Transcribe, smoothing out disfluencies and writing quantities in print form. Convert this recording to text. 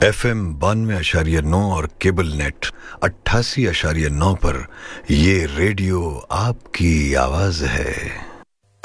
FM 92.9 और cable net 88.9 पर ये रेडियो आपकी आवाज है।